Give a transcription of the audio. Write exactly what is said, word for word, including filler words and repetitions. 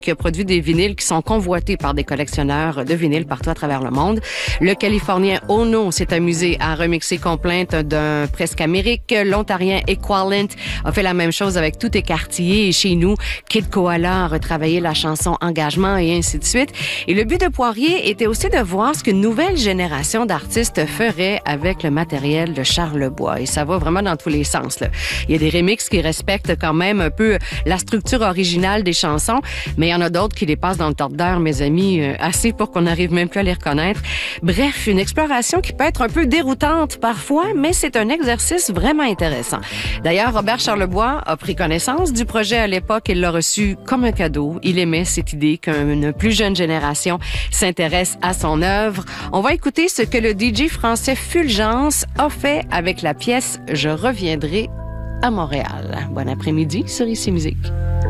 qui a produit des vinyles qui sont convoités par des collectionneurs de vinyles partout à travers le monde. Le Californien Ono s'est amusé à remixer Complainte d'un Presque Amérique. L'Ontarien Equalent a fait la même chose avec Tout écartillé. Et chez nous, Kid Koala a retravaillé la chanson Engagement et ainsi de suite. Et le but de Poirier était aussi de voir ce qu'une nouvelle génération d'artistes ferait avec le matériel de Charlebois. Et ça va vraiment dans tous les sens, là. Il y a des remixes qui respectent quand même un peu la structure originale des chansons, mais il y en a d'autres qui les passent dans le tordeur, mes amis, euh, assez pour qu'on n'arrive même plus à les reconnaître. Bref, une exploration qui peut être un peu déroutante parfois, mais c'est un exercice vraiment intéressant. D'ailleurs, Robert Charlebois a pris connaissance du projet à l'époque et l'a reçu comme un cadeau. Il aimait cette idée qu'une plus jeune génération s'intéresse à son œuvre. On va écouter ce que le D J français Fulgence a fait avec la pièce « Je reviendrai à Montréal ». Bon après-midi sur Ici Musique.